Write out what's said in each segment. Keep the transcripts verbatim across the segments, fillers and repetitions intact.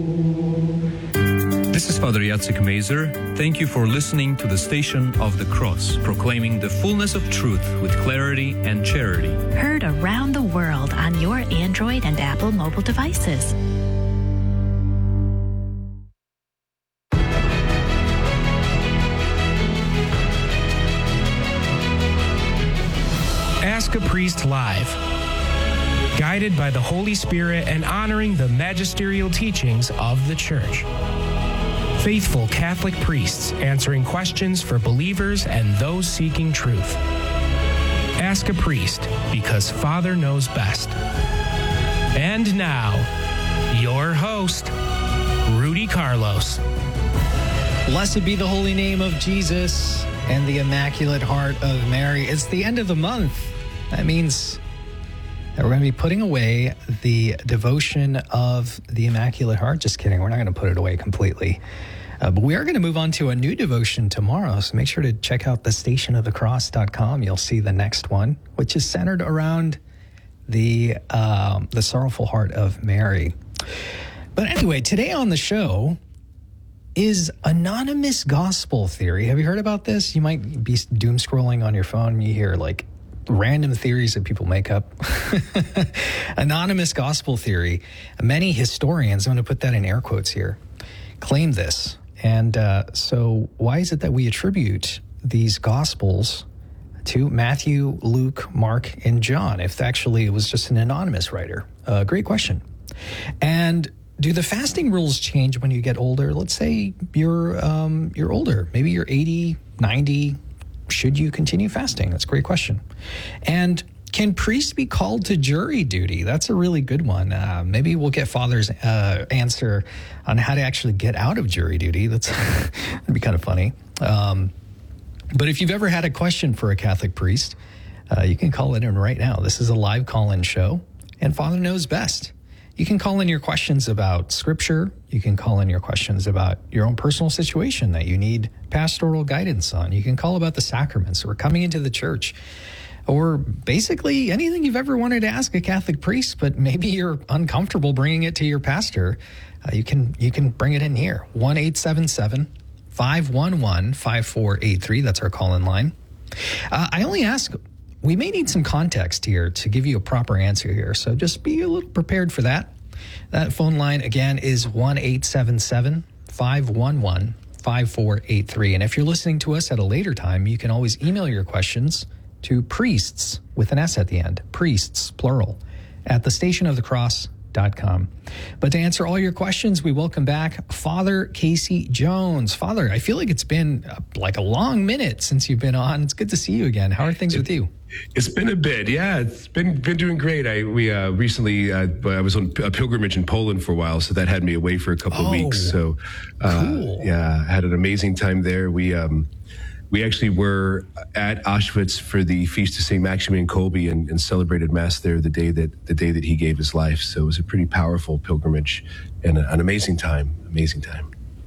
This is Father Jacek Mazer. Thank you for listening to the Station of the Cross, proclaiming the fullness of truth with clarity and charity. Heard around the world on your Android and Apple mobile devices. Ask a Priest Live. Guided by the Holy Spirit and honoring the magisterial teachings of the Church. Faithful Catholic priests answering questions for believers and those seeking truth. Ask a Priest, because Father knows best. And now, your host, Rudy Carlos. Blessed be the holy name of Jesus and the Immaculate Heart of Mary. It's the end of the month. That means that we're going to be putting away the devotion of the Immaculate Heart. Just kidding. We're not going to put it away completely. Uh, but we are going to move on to a new devotion tomorrow. So make sure to check out the station of the cross dot com. You'll see the next one, which is centered around the, um, the Sorrowful Heart of Mary. But anyway, today on the show is anonymous gospel theory. Have you heard about this? You might be doom scrolling on your phone and you hear like random theories that people make up. Anonymous gospel theory. Many historians, I'm going to put that in air quotes here, claim this. And uh, so why is it that we attribute these gospels to Matthew, Luke, Mark, and John, if actually it was just an anonymous writer? Uh, great question. And do the fasting rules change when you get older? Let's say you're um, you're older. Maybe you're eighty, ninety. Should you continue fasting? That's a great question. And can priests be called to jury duty? That's a really good one. Uh, maybe we'll get Father's uh, answer on how to actually get out of jury duty. That's that'd be kind of funny. Um, but if you've ever had a question for a Catholic priest, uh, you can call it in right now. This is a live call-in show, and Father knows best. You can call in your questions about Scripture. You can call in your questions about your own personal situation that you need pastoral guidance on. You can call about the sacraments or coming into the church, or basically anything you've ever wanted to ask a Catholic priest, but maybe you're uncomfortable bringing it to your pastor. Uh, you can you can bring it in here. one eight seven seven, five one one, five four eight three. That's our call-in line. Uh, I only ask... We may need some context here to give you a proper answer here, so just be a little prepared for that. That phone line, again, is one eight seven seven, five one one, five four eight three. And if you're listening to us at a later time, you can always email your questions to priests, with an S at the end, priests, plural, at the station of the cross dot com. But to answer all your questions, we welcome back Father Casey Jones. Father, I feel like it's been uh, like a long minute since you've been on. It's good to see you again. How are things with you? It's been a bit, yeah. It's been been doing great. I we uh, recently uh, I was on a pilgrimage in Poland for a while, so that had me away for a couple oh, of weeks. So, uh, cool. yeah, I had an amazing time there. We um, we actually were at Auschwitz for the feast of Saint Maximilian Kolbe and, and celebrated Mass there the day that the day that he gave his life. So it was a pretty powerful pilgrimage and a, an amazing time. Amazing time.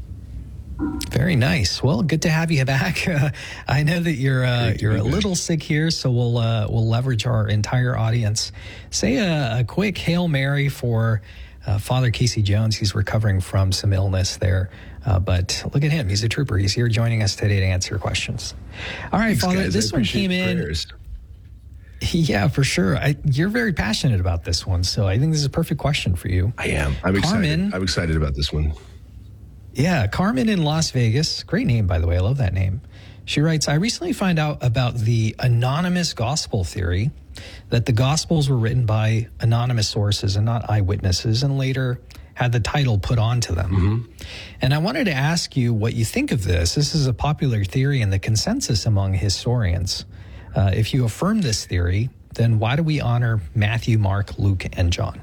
Very nice. Well, good to have you back. Uh, I know that you're uh, you're a little sick here, so we'll uh, we'll leverage our entire audience. Say a, a quick Hail Mary for uh, Father Casey Jones. He's recovering from some illness there, uh, but look at him. He's a trooper. He's here joining us today to answer questions. All right, Thanks, Father. guys. This one came in. Prayers. Yeah, for sure. I, you're very passionate about this one, so I think this is a perfect question for you. I am. I'm Carmen, excited. I'm excited about this one. Yeah, Carmen in Las Vegas. Great name, by the way. I love that name. She writes, I recently found out about the anonymous gospel theory, that the gospels were written by anonymous sources and not eyewitnesses, and later had the title put onto them. Mm-hmm. And I wanted to ask you what you think of this. This is a popular theory and the consensus among historians. Uh, if you affirm this theory, then why do we honor Matthew, Mark, Luke, and John?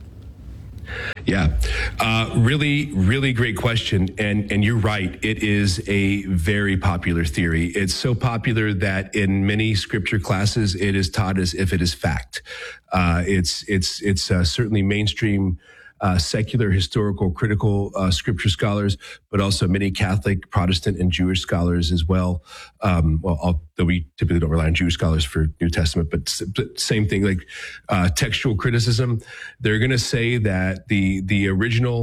Yeah, uh, really, really great question. And and you're right. It is a very popular theory. It's so popular that in many scripture classes, it is taught as if it is fact. Uh, it's it's it's uh, certainly mainstream uh, secular, historical, critical uh, scripture scholars, but also many Catholic, Protestant, and Jewish scholars as well. Um, well, although we typically don't rely on Jewish scholars for New Testament, but, but same thing, like uh, textual criticism. They're going to say that the the original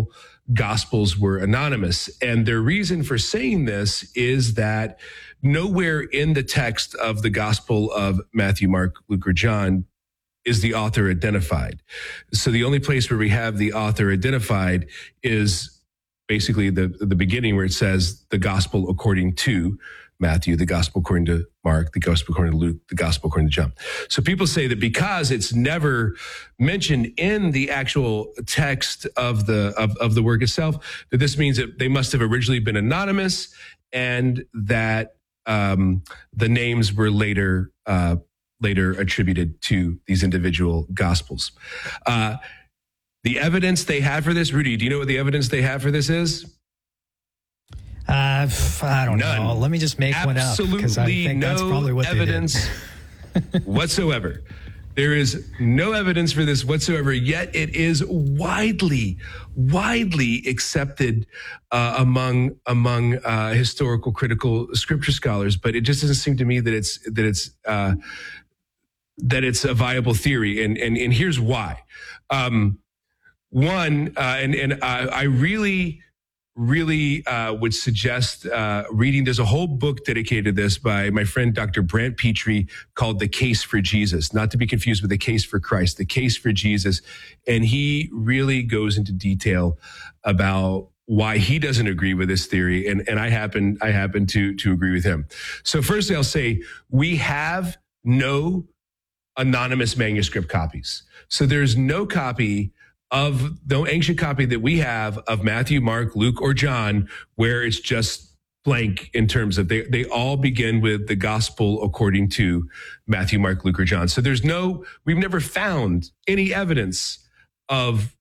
gospels were anonymous. And their reason for saying this is that nowhere in the text of the gospel of Matthew, Mark, Luke, or John is the author identified. So the only place where we have the author identified is basically the, the beginning where it says the gospel according to Matthew, the gospel according to Mark, the gospel according to Luke, the gospel according to John. So people say that because it's never mentioned in the actual text of the of, of the work itself, that this means that they must have originally been anonymous, and that um, the names were later uh, later attributed to these individual gospels. Uh, the evidence they have for this, Rudy, do you know what the evidence they have for this is? Uh, I don't None. know. Let me just make one up, because I think no that's probably what evidence whatsoever. There is no evidence for this whatsoever, yet it is widely, widely accepted uh, among among uh, historical critical scripture scholars. But it just doesn't seem to me that it's that it's uh, that it's a viable theory, and and and here's why. Um, one, uh, and and I, I really. really uh, would suggest uh, reading. There's a whole book dedicated to this by my friend Doctor Brant Petrie called The Case for Jesus, not to be confused with The Case for Christ, The Case for Jesus. And he really goes into detail about why he doesn't agree with this theory. And, and I happen, I happen to, to agree with him. So firstly, I'll say we have no anonymous manuscript copies. So there's no copy of the ancient copy that we have of Matthew, Mark, Luke, or John, where it's just blank in terms of they, they all begin with the gospel according to Matthew, Mark, Luke, or John. So there's no, we've never found any evidence of,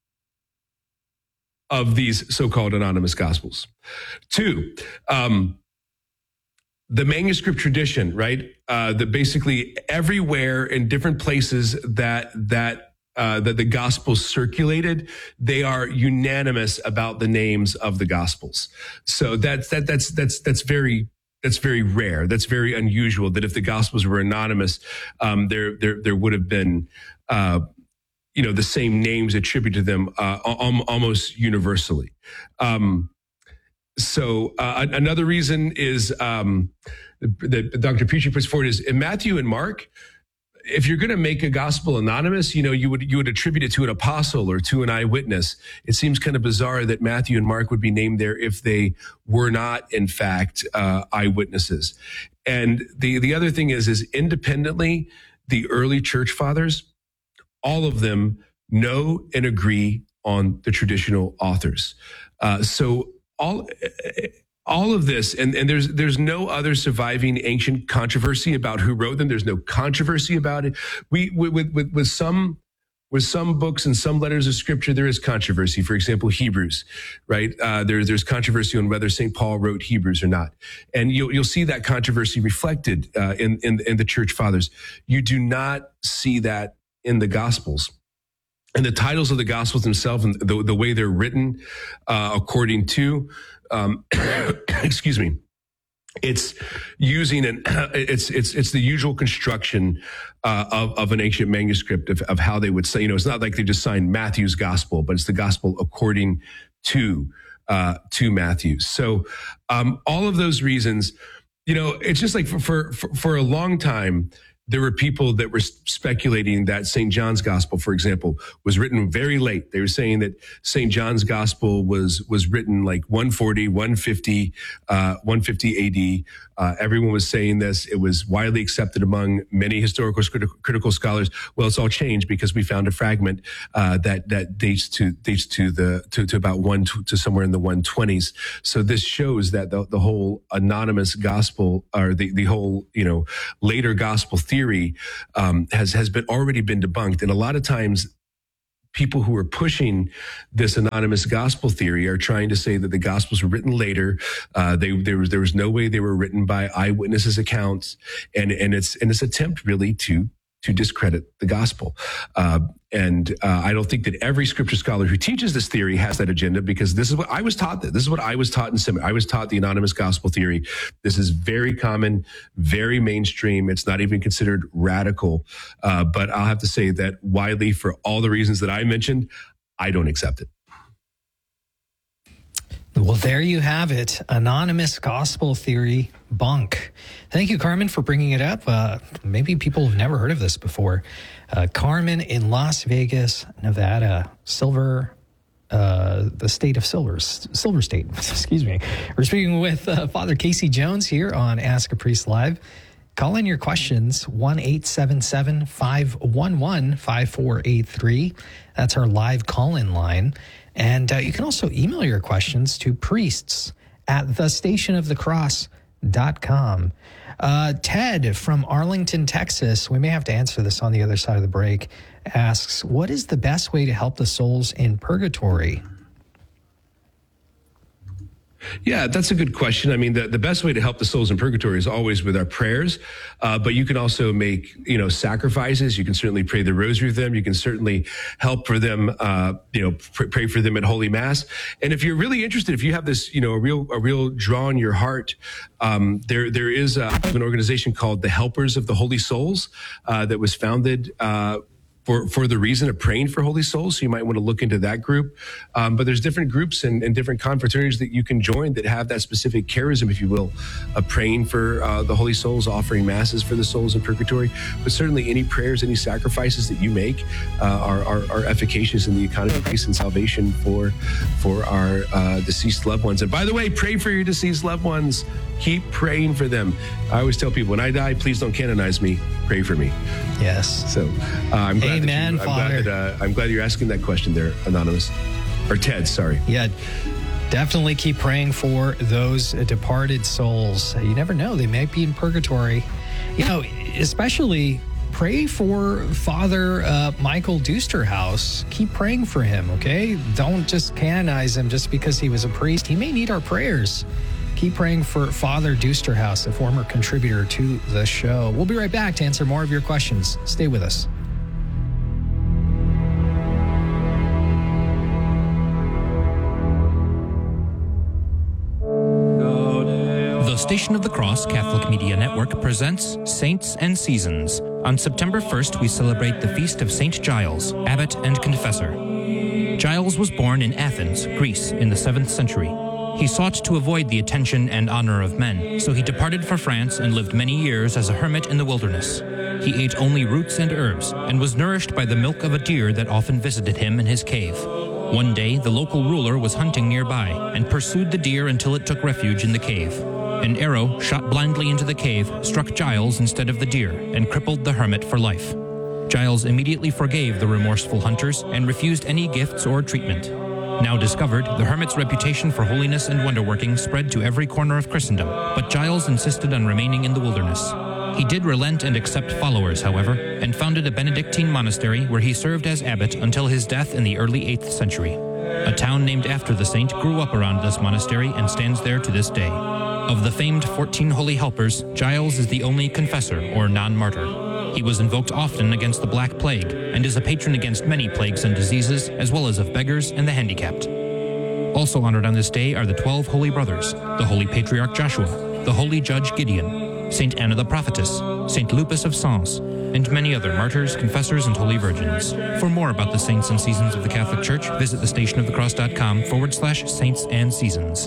of these so-called anonymous gospels. Two, um, the manuscript tradition, right? Uh, that basically everywhere in different places that, that, Uh, that the gospels circulated, they are unanimous about the names of the gospels. So that's that that's that's that's very that's very rare. That's very unusual. That if the gospels were anonymous, um, there there there would have been, uh, you know, the same names attributed to them uh, al- almost universally. Um, so uh, another reason is um, that Doctor Petrie puts forward is in Matthew and Mark. If you're going to make a gospel anonymous, you know, you would you would attribute it to an apostle or to an eyewitness. It seems kind of bizarre that Matthew and Mark would be named there if they were not, in fact, uh, eyewitnesses. And the the other thing is, is independently, the early church fathers, all of them know and agree on the traditional authors. Uh, so all. All of this, and, and there's there's no other surviving ancient controversy about who wrote them. There's no controversy about it. We with with with some with some books and some letters of scripture, there is controversy. For example, Hebrews, right? Uh, there, there's controversy on whether Saint Paul wrote Hebrews or not, and you'll you'll see that controversy reflected uh, in in in the church fathers. You do not see that in the Gospels. And the titles of the Gospels themselves and the, the way they're written uh, according to, um, excuse me, it's using an, it's, it's, it's the usual construction uh, of, of an ancient manuscript of, of how they would say, you know, it's not like they just signed Matthew's gospel, but it's the gospel according to, uh, to Matthew. So um, all of those reasons, you know, it's just like for, for, for, for a long time, there were people that were speculating that Saint John's Gospel, for example, was written very late. They were saying that Saint John's Gospel was was written like one forty, one fifty, uh, one fifty A D. Uh, everyone was saying this. It was widely accepted among many historical critical scholars. Well, it's all changed because we found a fragment uh, that that dates to dates to the to, to about one to, to somewhere in the one twenties. So this shows that the, the whole anonymous gospel, or the the whole you know later gospel theory, theory um, has has been already been debunked, and a lot of times people who are pushing this anonymous gospel theory are trying to say that the gospels were written later. Uh, they there was there was no way they were written by eyewitnesses' accounts, and and it's and it's attempt really to to discredit the gospel. Uh, and uh, I don't think that every scripture scholar who teaches this theory has that agenda, because this is what I was taught. That this is what I was taught in seminary. I was taught the anonymous gospel theory. This is very common, very mainstream. It's not even considered radical. Uh, but I'll have to say that widely, for all the reasons that I mentioned, I don't accept it. Well, there you have it. Anonymous gospel theory bunk. Thank you, Carmen, for bringing it up. Uh, maybe people have never heard of this before. Uh, Carmen in Las Vegas, Nevada, Silver, uh, the state of Silver, Silver State. Excuse me. We're speaking with uh, Father Casey Jones here on Ask a Priest Live. Call in your questions, one eight seven seven, five one one, five four eight three. That's our live call-in line. And uh, you can also email your questions to priests at the station of the cross dot com. Uh, Ted from Arlington, Texas, we may have to answer this on the other side of the break, asks, what is the best way to help the souls in purgatory? Yeah, that's a good question. I mean, the, the best way to help the souls in purgatory is always with our prayers, uh, but you can also make, you know, sacrifices. You can certainly pray the rosary with them. You can certainly help for them, uh, you know, pr- pray for them at Holy Mass. And if you're really interested, if you have this, you know, a real, a real draw in your heart, um, there, there is a, an organization called the Helpers of the Holy Souls, uh, that was founded, uh, For, for the reason of praying for holy souls. So you might want to look into that group. Um, but there's different groups and, and different confraternities that you can join that have that specific charism, if you will, of praying for uh, the holy souls, offering masses for the souls in purgatory. But certainly any prayers, any sacrifices that you make uh, are, are, are efficacious in the economy of grace and salvation for, for our uh, deceased loved ones. And by the way, pray for your deceased loved ones. Keep praying for them. I always tell people, when I die, please don't canonize me. Pray for me. Yes. So uh, I'm glad Amen, that you, I'm Father. glad that, uh, I'm glad you're asking that question there, Anonymous. Or Ted, sorry. Yeah, definitely keep praying for those departed souls. You never know, they might be in purgatory. You know, especially pray for Father uh, Michael Dusterhouse. Keep praying for him, okay? Don't just canonize him just because he was a priest. He may need our prayers. Keep praying for Father Dusterhouse, a former contributor to the show. We'll be right back to answer more of your questions. Stay with us. The Station of the Cross Catholic Media Network presents Saints and Seasons. On September first, we celebrate the feast of Saint Giles, abbot and confessor. Giles was born in Athens, Greece, in the seventh century. He sought to avoid the attention and honor of men, so he departed for France and lived many years as a hermit in the wilderness. He ate only roots and herbs, and was nourished by the milk of a deer that often visited him in his cave. One day, the local ruler was hunting nearby, and pursued the deer until it took refuge in the cave. An arrow, shot blindly into the cave, struck Giles instead of the deer, and crippled the hermit for life. Giles immediately forgave the remorseful hunters, and refused any gifts or treatment. Now discovered, the hermit's reputation for holiness and wonderworking spread to every corner of Christendom, but Giles insisted on remaining in the wilderness. He did relent and accept followers, however, and founded a Benedictine monastery where he served as abbot until his death in the early eighth century. A town named after the saint grew up around this monastery and stands there to this day. Of the famed fourteen holy helpers, Giles is the only confessor or non-martyr. He was invoked often against the Black Plague and is a patron against many plagues and diseases, as well as of beggars and the handicapped. Also honored on this day are the twelve Holy Brothers, the Holy Patriarch Joshua, the Holy Judge Gideon, Saint Anna the Prophetess, Saint Lupus of Sens, and many other martyrs, confessors, and holy virgins. For more about the saints and seasons of the Catholic Church, visit thestationofthecross.com forward slash saints and seasons.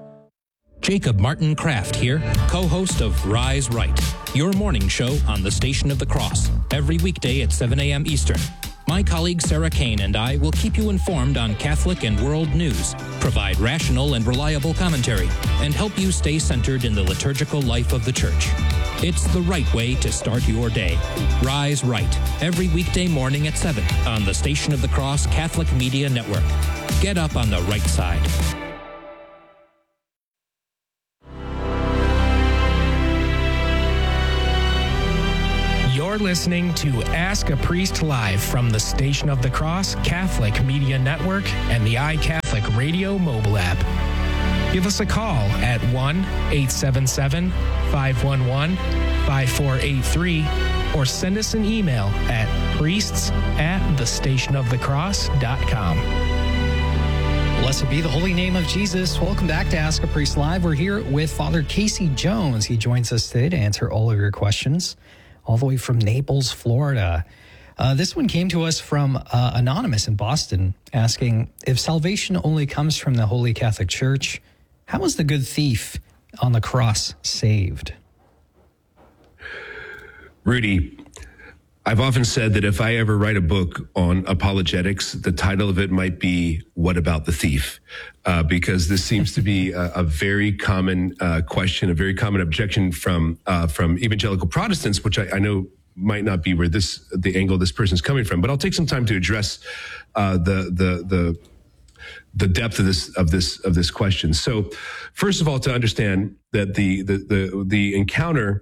Jacob Martin Kraft here, co-host of Rise Right, your morning show on the Station of the Cross, every weekday at seven a.m. Eastern. My colleague Sarah Kane and I will keep you informed on Catholic and world news, provide rational and reliable commentary, and help you stay centered in the liturgical life of the Church. It's the right way to start your day. Rise Right, every weekday morning at seven on the Station of the Cross Catholic Media Network. Get up on the right side. You're listening to Ask a Priest Live from the Station of the Cross Catholic Media Network and the iCatholic Radio mobile app. Give us a call at one eight seven seven, five one one, five four eight three or send us an email at priests at thestationofthecross dot com. Blessed be the holy name of Jesus. Welcome back to Ask a Priest Live. We're here with Father Casey Jones. He joins us today to answer all of your questions, all the way from Naples, Florida. Uh, this one came to us from uh, Anonymous in Boston, asking, if salvation only comes from the Holy Catholic Church, how was the good thief on the cross saved? Rudy, I've often said that if I ever write a book on apologetics, the title of it might be What About the Thief? Uh, because this seems to be a, a very common uh, question, a very common objection from uh, from evangelical Protestants, which I, I know might not be where this the angle this person's coming from. But I'll take some time to address uh, the the the the depth of this of this of this question. So, first of all, to understand that the the the, the encounter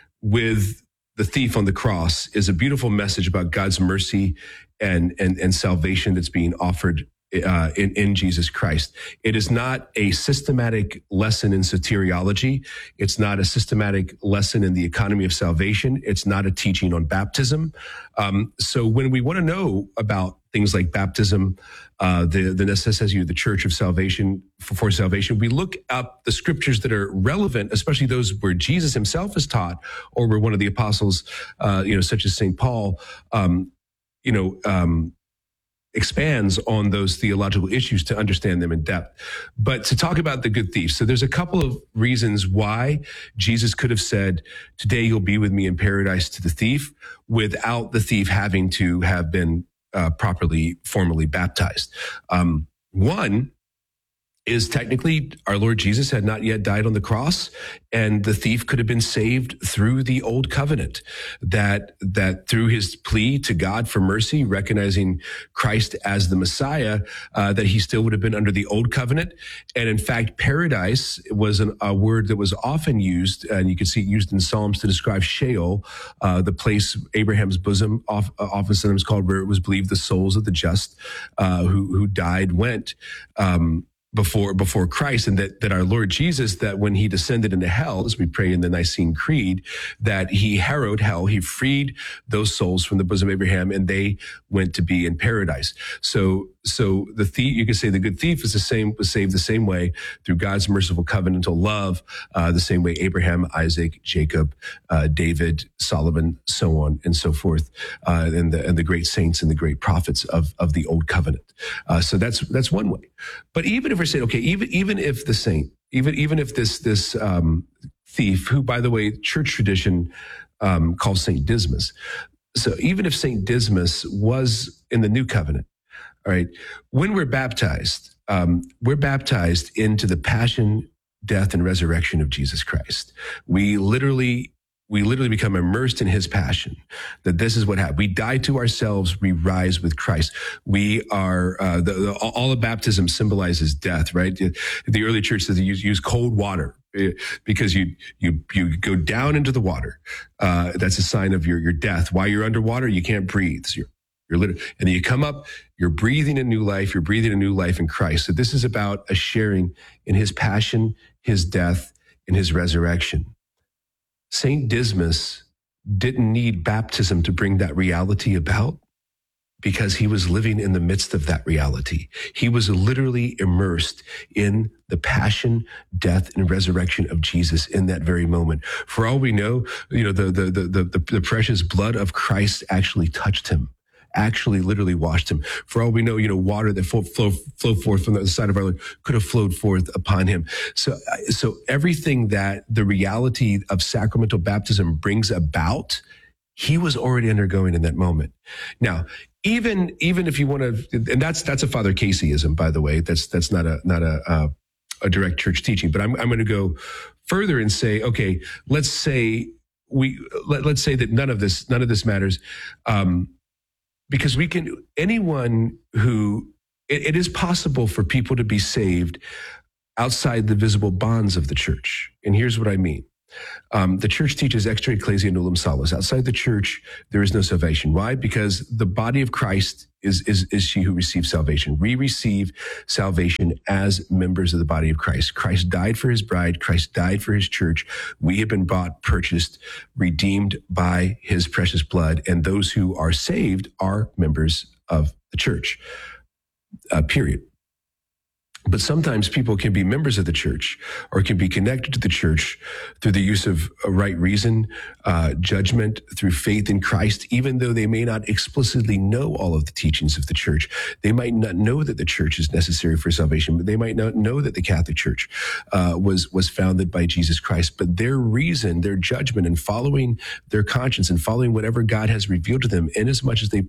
with the thief on the cross is a beautiful message about God's mercy and and, and salvation that's being offered uh, in, in Jesus Christ. It is not a systematic lesson in soteriology. It's not a systematic lesson in the economy of salvation. It's not a teaching on baptism. Um, so when we want to know about things like baptism, uh, the, the necessity of the church of salvation for, for salvation, we look up the scriptures that are relevant, especially those where Jesus himself is taught or where one of the apostles, uh, you know, such as Saint Paul, um, you know, um, expands on those theological issues to understand them in depth. But to talk about the good thief, so there's a couple of reasons why Jesus could have said, today you'll be with me in paradise to the thief, without the thief having to have been uh, properly, formally baptized. Um, one is technically our Lord Jesus had not yet died on the cross, and the thief could have been saved through the old covenant, that that through his plea to God for mercy, recognizing Christ as the Messiah, uh, that he still would have been under the old covenant. And in fact, paradise was an, a word that was often used, and you can see it used in Psalms to describe Sheol, uh, the place Abraham's bosom, off, uh, often sometimes called, where it was believed the souls of the just uh, who who died went. Um, before before Christ, and that that our Lord Jesus, that when he descended into hell, as we pray in the Nicene Creed, that he harrowed hell, he freed those souls from the bosom of Abraham, and they went to be in paradise. So so the thief, you can say the good thief is the same, was saved the same way through God's merciful covenantal love, uh, the same way Abraham, Isaac, Jacob, uh, David, Solomon, so on and so forth, uh, and the and the great saints and the great prophets of of the old covenant. Uh, so that's that's one way. But even if we're saying, okay, even even if the saint, even even if this this um, thief, who by the way, church tradition um, calls Saint Dismas, so even if Saint Dismas was in the new covenant, all right, when we're baptized, um, we're baptized into the passion, death, and resurrection of Jesus Christ. We literally We literally become immersed in his passion, that this is what happened. We die to ourselves. We rise with Christ. We are, uh, the, the, all of baptism symbolizes death, right? The early church says they use, use cold water because you, you, you go down into the water. Uh, that's a sign of your, your death. While you're underwater, you can't breathe. So you're, you're literally, and then you come up, you're breathing a new life. You're breathing a new life in Christ. So this is about a sharing in his passion, his death, and his resurrection. Saint Dismas didn't need baptism to bring that reality about, because he was living in the midst of that reality. He was literally immersed in the passion, death, and resurrection of Jesus in that very moment. For all we know, you know, the the the the, the precious blood of Christ actually touched him, actually literally washed him. For all we know, you know, water that flow, flow, flow forth from the side of our Lord could have flowed forth upon him. So, so everything that the reality of sacramental baptism brings about, he was already undergoing in that moment. Now, even, even if you want to, and that's, that's a Father Caseyism, by the way, that's, that's not a, not a, uh, a direct church teaching, but I'm, I'm going to go further and say, okay, let's say we, let, let's say that none of this, none of this matters. Um, Because we can, anyone who, it, it is possible for people to be saved outside the visible bonds of the church. And here's what I mean. Um, the church teaches extra ecclesia nullum salus. Outside the church, there is no salvation. Why? Because the body of Christ is, is, is she who receives salvation. We receive salvation as members of the body of Christ. Christ died for his bride. Christ died for his church. We have been bought, purchased, redeemed by his precious blood. And those who are saved are members of the church, uh, period. But sometimes people can be members of the church or can be connected to the church through the use of right reason, uh, judgment, through faith in Christ, even though they may not explicitly know all of the teachings of the church. They might not know that the church is necessary for salvation, but they might not know that the Catholic Church uh, was was founded by Jesus Christ. But their reason, their judgment, and following their conscience and following whatever God has revealed to them, in as much as they,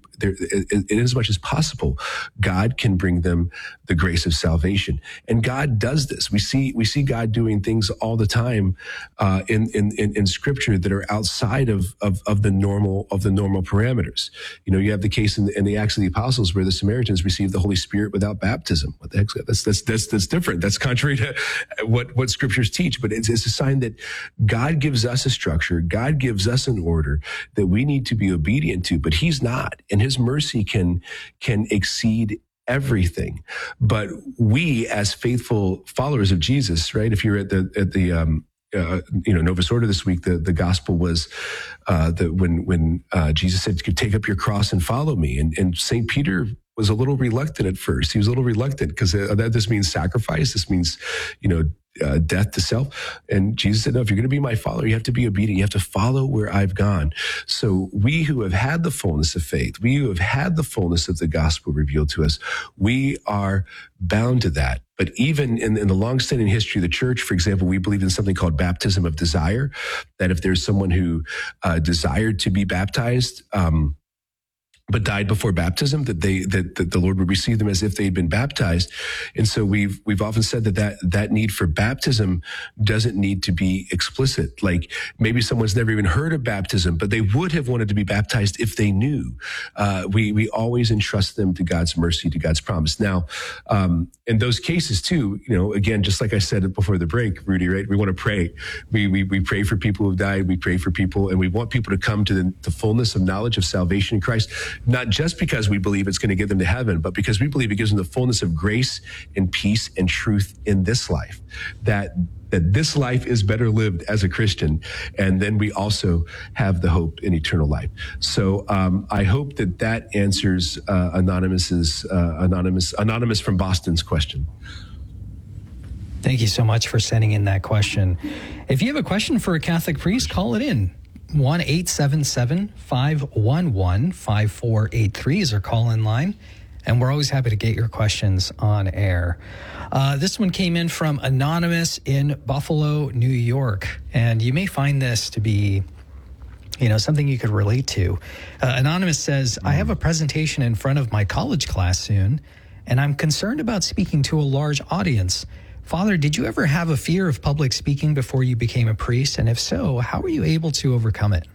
in as much as possible, God can bring them the grace of salvation. And God does this. We see we see God doing things all the time uh, in, in in Scripture that are outside of, of of the normal of the normal parameters. You know, you have the case in the, in the Acts of the Apostles where the Samaritans received the Holy Spirit without baptism. What the heck? That's that's that's that's different. That's contrary to what what Scriptures teach. But it's, it's a sign that God gives us a structure. God gives us an order that we need to be obedient to. But He's not, and His mercy can can exceed everything. But we, as faithful followers of Jesus, right? If you're at the at the um, uh, you know Novus Ordo this week, the the gospel was uh, that when when uh, Jesus said, "Take up your cross and follow me," and and Saint Peter was a little reluctant at first. He was a little reluctant because uh, that this means sacrifice. This means, you know. Uh, death to self. And Jesus said, no, if you're going to be my follower, you have to be obedient. You have to follow where I've gone. So we who have had the fullness of faith, we who have had the fullness of the gospel revealed to us, we are bound to that. But even in, in the long-standing history of the church, for example, we believe in something called baptism of desire, that if there's someone who uh, desired to be baptized, um, but died before baptism, that they that, that the Lord would receive them as if they had been baptized. And so we've we've often said that, that that need for baptism doesn't need to be explicit. Like maybe someone's never even heard of baptism, but they would have wanted to be baptized if they knew. Uh, we we always entrust them to God's mercy, to God's promise. Now, um, in those cases too, you know, again, just like I said before the break, Rudy, right? We want to pray. We we we pray for people who've died. We pray for people, and we want people to come to the, the fullness of knowledge of salvation in Christ. Not just because we believe it's going to get them to heaven, but because we believe it gives them the fullness of grace and peace and truth in this life. That that this life is better lived as a Christian, and then we also have the hope in eternal life. So um, I hope that that answers uh, Anonymous's uh, anonymous anonymous from Boston's question. Thank you so much for sending in that question. If you have a question for a Catholic priest, call it in. one eight seven seven, five one one, five four eight three is our call-in line, and we're always happy to get your questions on air. Uh, this one came in from Anonymous in Buffalo, New York, and you may find this to be, you know, something you could relate to. Uh, Anonymous says, I have a presentation in front of my college class soon, and I'm concerned about speaking to a large audience. Father, did you ever have a fear of public speaking before you became a priest? And if so, how were you able to overcome it?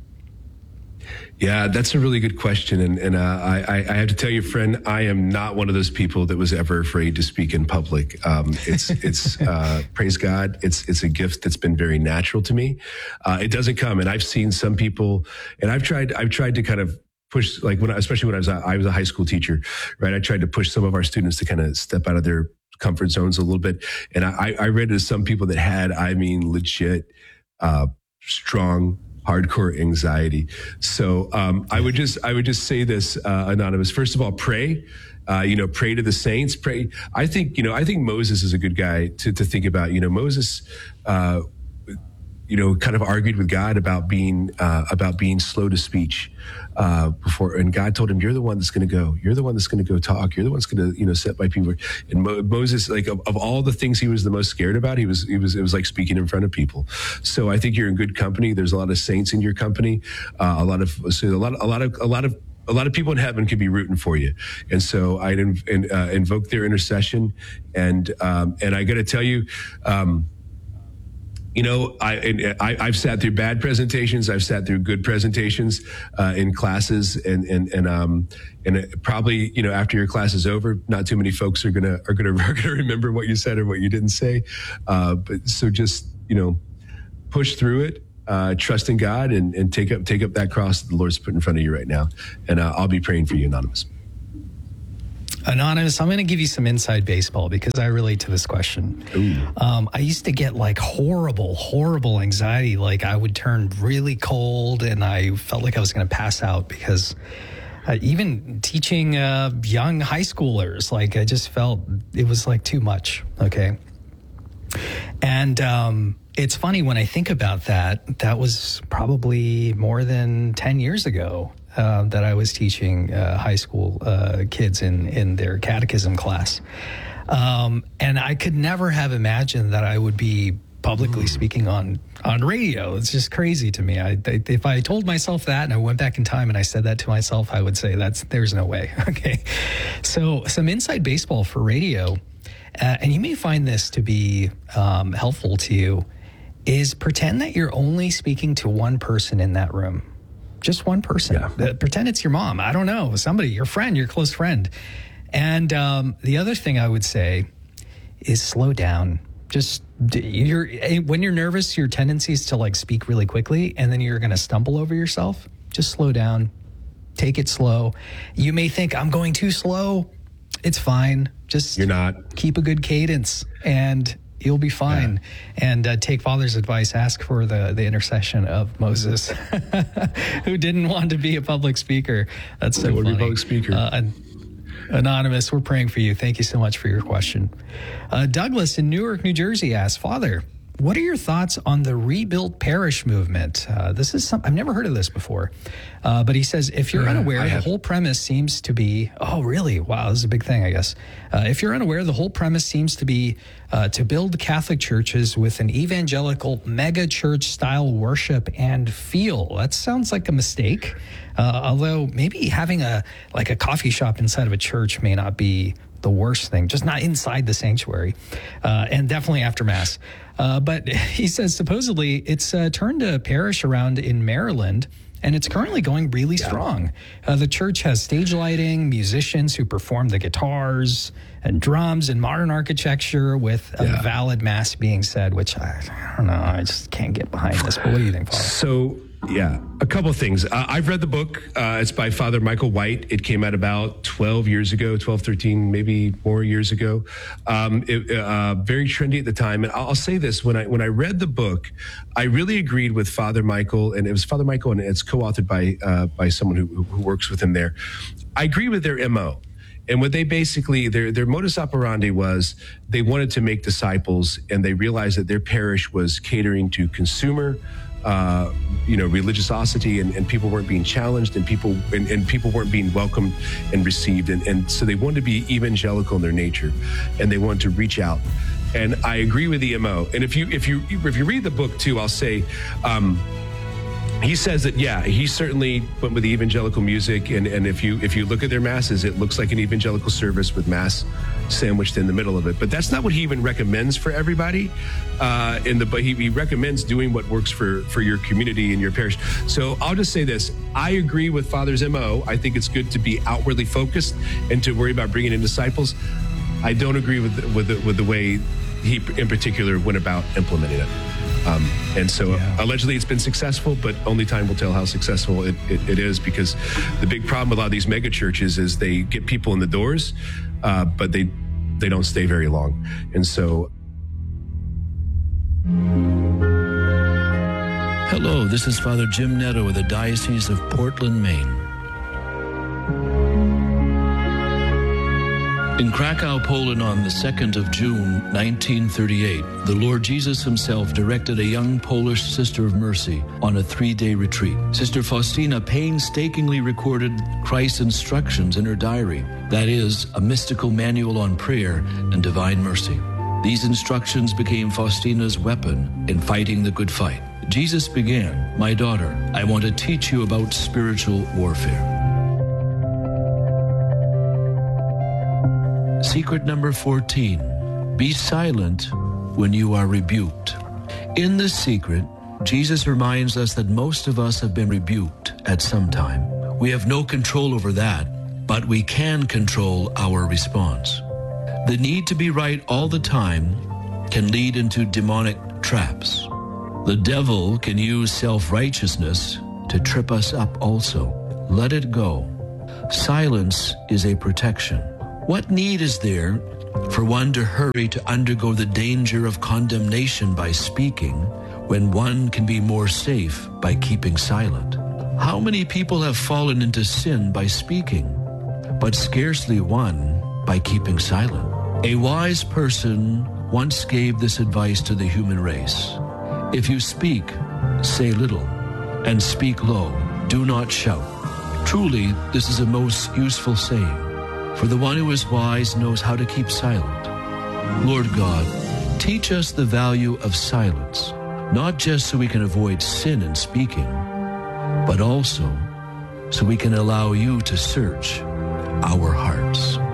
Yeah, that's a really good question. And, and uh, I, I have to tell you, friend, I am not one of those people that was ever afraid to speak in public. Um, it's, it's uh, praise God, it's it's a gift that's been very natural to me. Uh, it doesn't come, and I've seen some people, and I've tried, I've tried to kind of push, like when, especially when I was, a, I was a high school teacher, right? I tried to push some of our students to kind of step out of their comfort zones a little bit. And I, I read to some people that had, I mean, legit, uh, strong, hardcore anxiety. So um, I would just I would just say this, uh, Anonymous. First of all, pray. Uh, you know, pray to the saints. Pray. I think you know. I think Moses is a good guy to to think about. You know, Moses. Uh, you know, kind of argued with God about being uh, about being slow to speech uh, before, and God told him, "You're the one that's going to go. You're the one that's going to go talk. You're the one that's going to, you know, set my people." And Mo- Moses, like of, of all the things he was the most scared about, he was he was it was like speaking in front of people. So I think you're in good company. There's a lot of saints in your company. Uh, a lot of so a lot a lot of a lot of. A lot of people in heaven could be rooting for you, and so I'd inv- in, uh, invoke their intercession. And um, and I got to tell you. Um, You know, I, I, I've sat through bad presentations. I've sat through good presentations uh, in classes, and and and um and it probably, you know, after your class is over, not too many folks are gonna are gonna are gonna remember what you said or what you didn't say. Uh, but so just you know, push through it, uh, trust in God, and and take up take up that cross that the Lord's put in front of you right now. And uh, I'll be praying for you, Anonymous. Anonymous, I'm going to give you some inside baseball because I relate to this question. Um, I used to get like horrible, horrible anxiety. Like I would turn really cold and I felt like I was going to pass out because uh, even teaching uh, young high schoolers. Like I just felt it was like too much. Okay. And um, it's funny when I think about that, that was probably more than ten years ago uh, that I was teaching uh, high school uh, kids in, in their catechism class. Um, and I could never have imagined that I would be publicly mm. speaking on, on radio. It's just crazy to me. I, I, if I told myself that and I went back in time and I said that to myself, I would say that's, there's no way. Okay. So some inside baseball for radio. Uh, and you may find this to be um, helpful to you, is pretend that you're only speaking to one person in that room. Just one person. Yeah. Uh, pretend it's your mom. I don't know. Somebody, your friend, your close friend. And um, the other thing I would say is slow down. Just you're when you're nervous, your tendency is to like speak really quickly, and then you're going to stumble over yourself. Just slow down. Take it slow. You may think I'm going too slow. It's fine. Just you're not. Keep a good cadence, and you'll be fine. Yeah. And uh, take Father's advice. Ask for the the intercession of Moses, who didn't want to be a public speaker. That's so funny. Be a public speaker. Uh, and, Anonymous, we're praying for you. Thank you so much for your question. Uh, Douglas in Newark, New Jersey asks, Father, what are your thoughts on the rebuilt parish movement? Uh, this is some, I've never heard of this before. Uh, but he says, if you're unaware, the whole premise seems to be, oh, really? Wow, this is a big thing, I guess. Uh, if you're unaware, the whole premise seems to be uh, to build Catholic churches with an evangelical mega church style worship and feel. That sounds like a mistake. Uh, although maybe having a like a coffee shop inside of a church may not be the worst thing, just not inside the sanctuary, uh, and definitely after Mass. Uh, but he says supposedly it's uh, turned a parish around in Maryland, and it's currently going really yeah. strong. Uh, the church has stage lighting, musicians who perform the guitars and drums, and modern architecture with a yeah. valid Mass being said, which I, I don't know, I just can't get behind this. But what do you think, Father? So, yeah, a couple of things. Uh, I've read the book. Uh, it's by Father Michael White. It came out about twelve years ago, twelve, thirteen, maybe more years ago. Um, it, uh, very trendy at the time. And I'll say this, when I when I read the book, I really agreed with Father Michael, and it was Father Michael, and it's co-authored by uh, by someone who, who works with him there. I agree with their M O. And what they basically, their their modus operandi was they wanted to make disciples, and they realized that their parish was catering to consumer Uh, you know, religiosity, and, and people weren't being challenged, and people and, and people weren't being welcomed and received, and, and so they wanted to be evangelical in their nature, and they wanted to reach out. And I agree with the M O. And if you if you if you read the book too, I'll say. Um, He says that, yeah, he certainly went with the evangelical music, and, and if you if you look at their masses, it looks like an evangelical service with Mass sandwiched in the middle of it. But that's not what he even recommends for everybody. Uh, in the but he, he recommends doing what works for, for your community and your parish. So I'll just say this: I agree with Father's M O. I think it's good to be outwardly focused and to worry about bringing in disciples. I don't agree with the, with the, with the way he, in particular, went about implementing it. Um, and so yeah. allegedly it's been successful, but only time will tell how successful it, it, it is, because the big problem with a lot of these mega churches is they get people in the doors, uh, but they they don't stay very long. And so. Hello, this is Father Jim Netto with the Diocese of Portland, Maine. In Krakow, Poland, on the second of June, nineteen thirty-eight, the Lord Jesus himself directed a young Polish Sister of Mercy on a three-day retreat. Sister Faustina painstakingly recorded Christ's instructions in her diary, that is, a mystical manual on prayer and divine mercy. These instructions became Faustina's weapon in fighting the good fight. Jesus began, "My daughter, I want to teach you about spiritual warfare." Secret number fourteen, be silent when you are rebuked. In this secret, Jesus reminds us that most of us have been rebuked at some time. We have no control over that, but we can control our response. The need to be right all the time can lead into demonic traps. The devil can use self-righteousness to trip us up also. Let it go. Silence is a protection. What need is there for one to hurry to undergo the danger of condemnation by speaking when one can be more safe by keeping silent? How many people have fallen into sin by speaking, but scarcely one by keeping silent? A wise person once gave this advice to the human race. If you speak, say little, and speak low. Do not shout. Truly, this is a most useful saying, for the one who is wise knows how to keep silent. Lord God, teach us the value of silence, not just so we can avoid sin in speaking, but also so we can allow you to search our hearts.